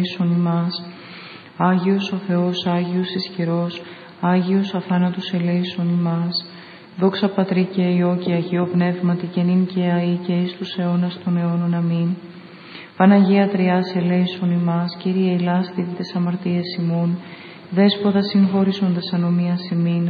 ελέησον ημάς. Άγιος ο Θεός, Άγιος ισχυρός, Άγιος αθάνατος ελέησον ημάς. Δόξα Πατρί και Υιό και Αγίο Πνεύματι και νυν και αεί και εις τους αιώνας των αιώνων. Αμήν. Παναγία Τριάς ελέησον ημάς. Κύριε ηλάσθητη τες αμαρτίες ημών, Δέσποτα συγχώρησον τες ανομίας ημίν.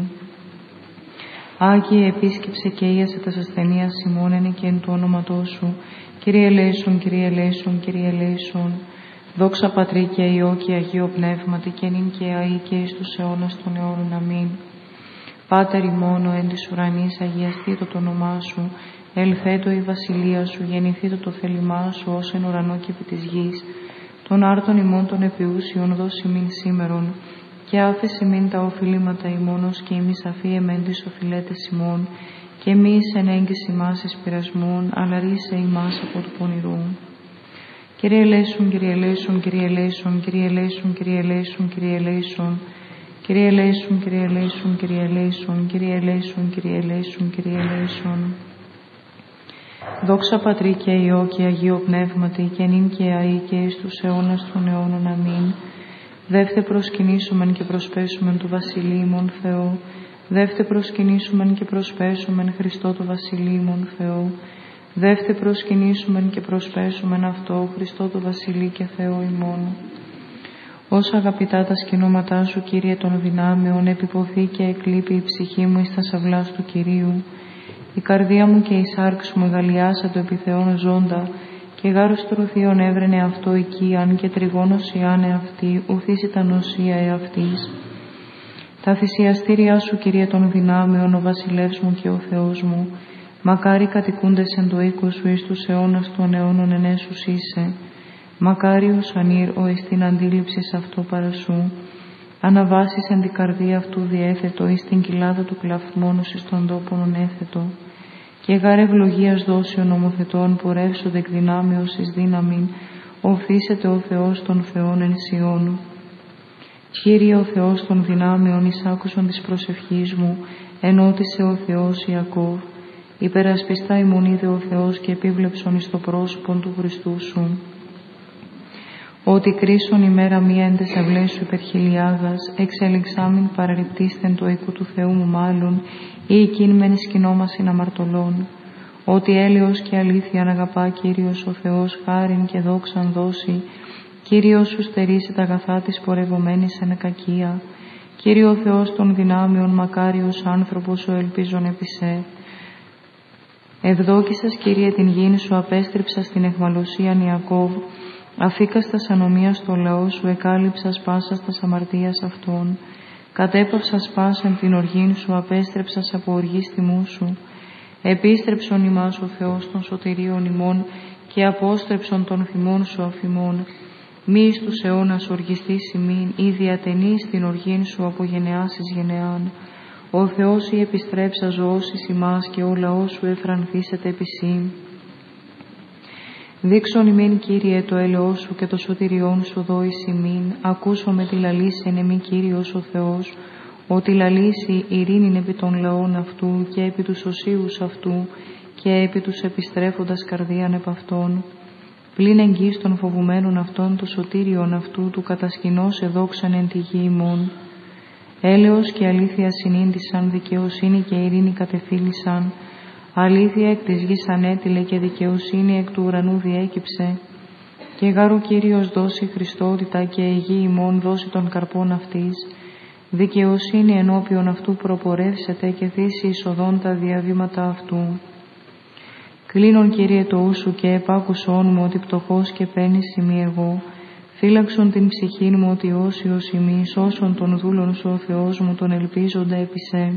Άγιε επίσκεψε και ίασε τας ασθενείας ημών ένε και εν του όνοματός σου. Κύριε ελέησον, Κύριε ελέησον, Κύριε ελέησον. Δόξα Πατρί και Υιό και Αγίο Πνεύματι και νυν και αεί και εις τους αιώνας των αιώνων. Αμήν. Πάτερ ημών εν της ουρανής, αγιαστήτω το όνομά σου. Ελθέτω η βασιλεία σου, γεννηθήτω το θέλημά σου ως εν ουρανό και επί της γης. Των άρτων ημών των επιούσιων δώσει μην σήμερον, και άφεση μην τα οφειλήματα ημώνος και ημείς αφή εμέν τις οφειλέτες ημών, και μη εις εν έγκυση ημάς εις πειρασμών, αλλά ρίσε ημάς από του πονηρού. Κύριε ελέησον, Κύριε ελέησον, Κύριε ελέησον, Κύριε ελέησον, Κύριε ελέησον, Κύριε ελέησον. Κύριε ελέησον, Κύριε ελέησον, Κύριε ελέησον, Κύριε ελέησον, Κύριε ελέησον, Κύριε ελέησον. Δόξα Πατρί και Υιό και Αγίο Πνεύματι και νυν και αεί και εις τους αιώνας των αιώνων. Αμήν. Δεύτε προσκυνήσομεν και προσπέσομεν του Βασιλείμων Θεό. Δεύτε προσκυνήσομεν και προσπέσομεν Χριστό του Βασιλείμων Θεό. Δεύτε προσκυνήσομεν και προσπέσομεν αυτό Χριστό του Βασιλεί και Θεό ημών. Όσα αγαπητά τα σκηνώματά σου, Κύριε των δυνάμεων, επιποθεί και εκλείπει η ψυχή μου εις τα σαυλάς του Κυρίου. Η καρδία μου και η σάρξ μου εγαλιάσα το επιθεών ζώντα, και γάρος του ρουθείων έβρενε αυτό οικίαν, και τριγώνος ιάνε αυτή, ουθείς ήταν νοσία εαυτής. Τα θυσιαστήριά σου, Κύριε των δυνάμεων, ο βασιλεύς μου και ο Θεός μου, μακάρι κατοικούντες εν το οίκο σου εις τους αιώνας των αιώνων ενέσους είσαι. Μακάριος ανήρ ο εις την αντίληψη αυτό παρασού, αναβάσεις εν την καρδία αυτού διέθετο εις την κοιλάδα του κλαφμόνους εις των τόπων έθετο. Και γάρ ευλογίας δόσεων νομοθετών πορεύσονται εκ δυνάμεως εις δύναμην, οφθήσεται ο Θεός των Θεών εν Σιών. Κύριε ο Θεός των δυνάμεων, εις άκουσον της προσευχής μου, ενώτησε ο Θεός Ιακώβ. Υπερασπιστά ημών είδε ο Θεός και επίβλεψον εις το πρόσωπον του Χριστού σου. Ότι κρίσον ημέρα μία εν τες αυλές σου υπερχιλιάδας, εξελιξάμην παραρριπτίστεν το οίκο του Θεού μου μάλλον, ή εκείν μεν σκηνόμασιν αμαρτωλών. Ότι έλεος και αλήθεια αγαπά Κύριος ο Θεός, χάριν και δόξαν δώσει, Κύριος σου στερήσει τα αγαθά της πορευομένης εν κακία. Κύριε ο Θεός των δυνάμεων, μακάριος άνθρωπος ο ελπίζων επί σε. Ευδόκησας, Κύριε, την γήν σου, απέστριψας την εχμαλωσίαν Ιακώβ, αφήκας τας ανομίας το λαό σου, εκάλυψας πάσας τας αμαρτίας αυτών. Κατέπαυσας πάσαν την οργήν σου, απέστρεψας από οργής τιμού σου. Επίστρεψον ημάς ο Θεός των σωτηρίων ημών και απόστρεψον των θυμών σου αφημών. Μη εις τους αιώνας οργιστής ημίν, ή διατενείς την οργήν σου από γενεάς εις γενεάν. Ο Θεός η επιστρέψα ζωώσεις ημάς και ο λαός σου εφρανθήσεται επισύν. Δείξον ημίν, Κύριε, το έλεος σου και το σωτηριόν σου δώης ημίν. Ακούσω με τη λαλήση εν εμή Κύριος ο Θεός, ότι λαλήσει ειρήνην επί των λαών αυτού και επί τους οσίους αυτού και επί τους επιστρέφοντας καρδίαν επ' αυτών. Πλην εγγύς των φοβουμένων αυτών το σωτήριον αυτού του κατασκηνώς εδόξαν εν τη γη ημών. Έλεος και αλήθεια συνήντησαν, δικαιοσύνη και ειρήνη κατεφύλησαν. Αλήθεια εκ της γης ανέτειλε και δικαιοσύνη εκ του ουρανού διέκυψε. Και γάρου Κύριος δώσει Χριστότητα και η γη ημών δώσει των καρπών αυτής. Δικαιοσύνη ενώπιον αυτού προπορεύσεται και θύσει εισοδών τα διαβήματα αυτού. Κλείνον, Κύριε, το ούσου και επάκουσόν μου ότι πτωχός και πένης ημί εγώ. Φύλαξον την ψυχήν μου ότι όσιος ημί, σώσον τον δούλον σου ο Θεός μου τον ελπίζοντα επί σε.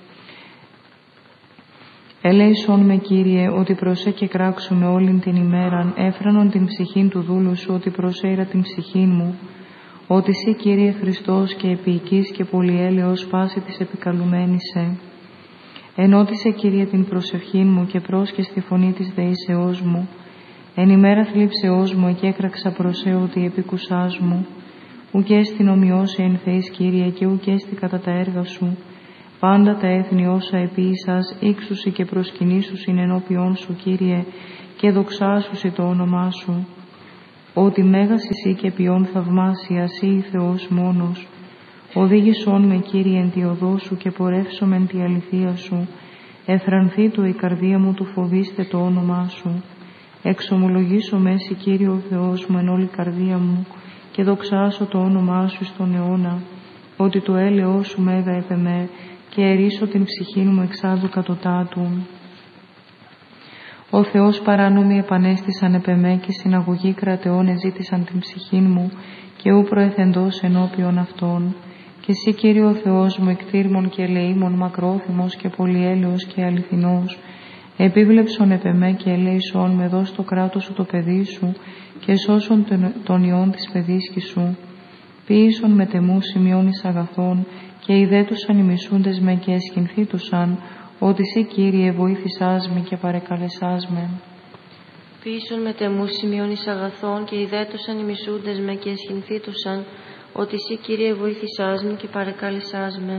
Ελέησον με, Κύριε, ότι προσέ και κράξουμε όλην την ημέραν, έφρανον την ψυχήν του δούλου σου, ότι προσέειρα την ψυχήν μου. Ότι σύ, Κύριε Χριστός και επίοικης και πολυέλεος πάση της επικαλουμένησε. Ενώτισε, Κύριε, την προσευχήν μου και πρόσκες τη φωνή της δεήσεώς μου. Εν ημέρα θλίψεώς μου εκέκραξα προσέ ότι επίκουσάς μου. Ουκ έστι ομοιώσει εν Θεής, Κύριε, και ουκ έστι κατά τα έργα σου. Πάντα τα έθνη όσα επίησας, ύξουσι και προσκυνήσουσιν ενώπιόν σου, Κύριε, και δοξάσουσι το όνομά σου. ότι μέγας εσύ και ποιόν θαυμάσια εσύ Θεός μόνος. Οδήγησόν με, Κύριε, εν τη οδό σου και πορεύσομεν τη αληθεία σου. Εθρανθεί το η καρδία μου του φοβήστε το όνομά σου. Εξομολογήσω με εσύ, Κύριε ο Θεός μου, εν όλη καρδία μου και δοξάσω το όνομά σου στον αιώνα, ότι το έλεος σου μέγα επ' εμέ και ερίσω την ψυχή μου εξάδου κατωτάτου. Ο Θεός παράνομοι επανέστησαν επ' εμέ και συναγωγή κρατεών εζήτησαν την ψυχή μου και ου προεθεντός ενώπιον αυτών. Και εσύ, Κύριε ο Θεός μου, εκτήρμων και ελεήμων, μακρόθυμος και πολυέλεος και αληθινός, επίβλεψον επ' εμέ και ελέησον με δώσ' το κράτος σου το παιδί σου και σώσον τον ιόν της παιδίσκης σου. Ποίησον με τεμού σημειών εις αγαθών και ιδέτουσαν οι μισούντες με και εσχυνθήτουσαν, ότι εσύ, Κύριε, βοήθησάς με και παρεκαλεσάς με. Ποίησον με τεμού σημειών εις αγαθών και ιδέτουσαν οι μισούντες με και εσχυνθήτουσαν, ότι εσύ, Κύριε, βοήθησάς με και παρεκάλεσάς με.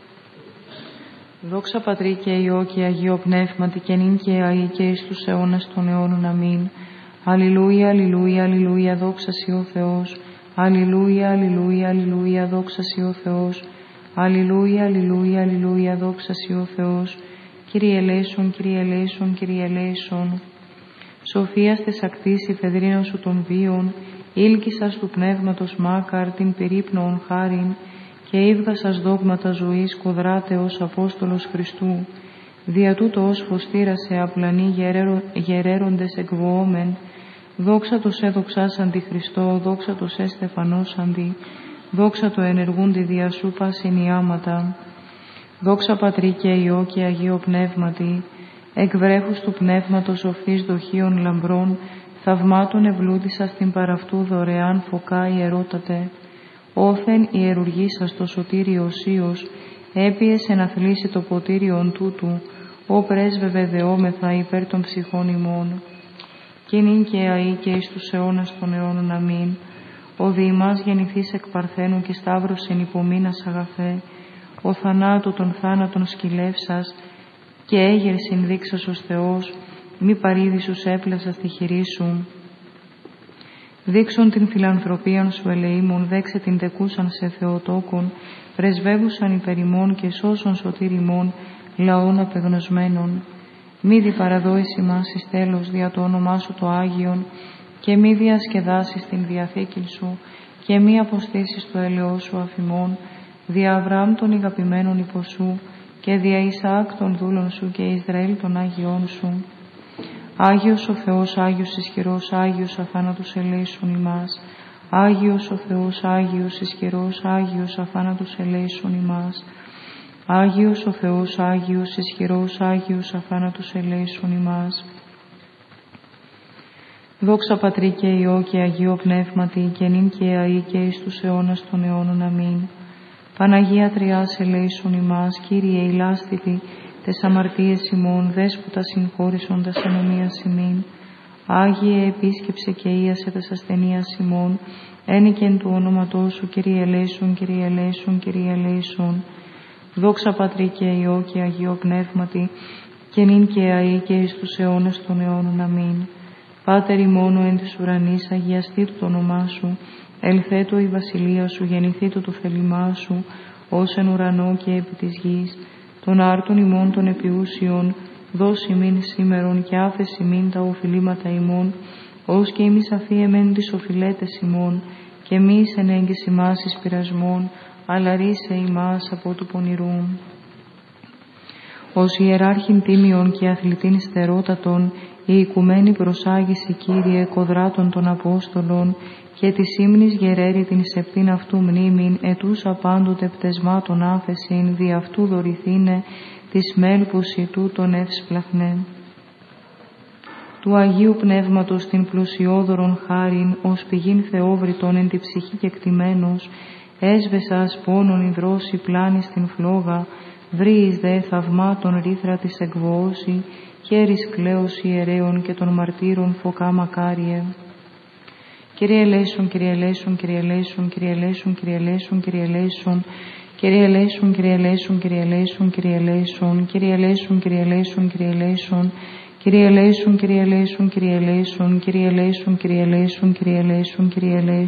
Δόξα Πατρί και Υιό και Αγίο Πνεύματι και νυν και αεί και εις τους αιώνας των αιώνων. Αμήν. Αλληλούια, αλληλούια, αλληλούια, δόξα σοι ο Θεός. Αλληλούια, αλληλούια, αλληλούια, δόξα σοι ο Θεός. Αλληλούια, αλληλούια, αλληλούια, δόξα σοι ο Θεός. Κύριε ελέησον, Κύριε ελέησον, Κύριε ελέησον. Σοφίας τες ακτής υφεδρίνων σου των βίων, ήλκησας του πνεύματος μάκαρ την περίπνοον χάριν και ύβγασας δόγματα ζωής κοδράτε ως Απόστολος Χριστού. Δια τούτο ως φωστήρασε απλανή γερέροντες εκβοόμεν, δόξα το σε δοξάς αντιχριστό, δόξα το σε στεφανός αντι, δόξα το ενεργούντι δια σου πάσιν ιάματα. Δόξα Πατρί και Υιό και Αγίο Πνεύματι, εκ βρέχους του πνεύματος σοφής δοχείων λαμπρών, θαυμάτων ευλούτησας την παραυτού δωρεάν φωκά ιερότατε. Όθεν ιερουργήσας το σωτήριο οσίος, έπιες εν αθλήσει το ποτήριον τούτου, ο πρέσβευε δεόμεθα υπέρ των ψυχών ημών. Κι νυν και αεί και εις τους αιώνας των αιώνων. Αμήν. Ο δι' ημάς γεννηθείς εκ Παρθένου και σταύρος εν υπομείνας αγαθέ, ο θανάτου των θάνατων σκυλεύσας και έγερσιν δείξας ως Θεός, μη παρήδησους έπλασας τη χειρή σου. Δείξον την φιλανθρωπίαν σου ελεήμων, δέξε την τεκούσαν σε Θεοτόκον, πρεσβεύουσαν υπερ ημών και σώσον σωτήρ ημών, λαών απεγνωσμένων. Μη διπαραδόεις ημάς εις τέλος δια το όνομά σου το Άγιον, και μη διασκεδάσεις την διαθήκη σου, και μη αποστήσεις το έλεος σου αφημών, δια Αβραάμ των ηγαπημένων υποσού, και δια Ισαάκ των δούλων σου και Ισραήλ των Άγιών σου. Άγιος ο Θεός, Άγιος ισχυρός, Άγιος αθάνατος ελέησον ημάς. Άγιος ο Θεός, Άγιος ισχυρός, Άγιος αθάνατος ελέησον ημάς. Άγιος ο Θεός, Άγιος ισχυρός, Άγιος αθάνατος ελέησον ημάς. Δόξα Πατρί και Υιό και Αγίο Πνεύματι και νυν και αεί και εις τους αιώνας των αιώνων. Αμήν. Παναγία Τριάς ελέησον ημάς, Κύριε ηλάστητη, τες αμαρτίες ημών, δέσποτα συγχώρησοντας ενομίας ημίν. Άγιε επίσκεψε και ίασε τες ασθενείας ημών, ένικεν του ονόματός σου, Κύριε ελέησον, Κύριε ελέησον, Κύριε ελέησον. Δόξα Πατρί και Υιό και Αγίο Πνεύματι, και νυν και αεί και εις τους αιώνας των αιώνων. Αμήν. Πάτερ ημών εν της ουρανής, αγιαστήτω το όνομά σου, ελθέτω η βασιλεία σου, γεννηθήτω το θέλημά σου, ως εν ουρανό και επί της γης. Των άρτων ημών των επιούσιων, δώσ' ημίν σήμερον και άφες ημίν τα οφειλήματα ημών, ως και ημείς αφίεμεν τις οφειλέτες ημών, και μη εις ενέγγες ημάς εις πειρασμών, αλλά ρίσε ημάς από του πονηρού. Ως ιεράρχην τίμιον και αθλητήν στερότατον, η οικουμένη προσάγηση, Κύριε, κοδράτων των Απόστολων, και της ύμνης γερέρη την σεπτήν αυτού μνήμην, ετούσα πάντοτε πτεσμάτων άφεσιν, δι' αυτού δωρηθήνε, της μέλπους ητού τον εύσπλαχνε. Του Αγίου Πνεύματος την πλουσιόδωρον χάριν, ως πηγήν θεόβριτον εν τη ψυχή κεκτημένος, έσβεσας πόνον υδρώσει πλάνη στην φλόγα, βρύης δε θαυμάτων ρήθρα της εκβοώσει, χέρις κλαίος ιερέων και των μαρτύρων φωκά μακάριε. Κύριε ελέησον, Κύριε ελέησον, Κύριε ελέησον, Κύριε ελέησον, Κύριε ελέησον, Κύριε ελέησον, Κύριε ελέησον, Κύριε ελέησον, Κύριε ελέησον, Κύριε ελέησον, Κύριε ελέησον, Κύριε ελέησον, Κύριε ελέησον, Κύριε ελέησον, Κύριε ελέησον, Κύριε ελέησον, Κύριε ελέησον, Κύριε ελέησον, Κύριε ελέησον, Κύριε ελέησον.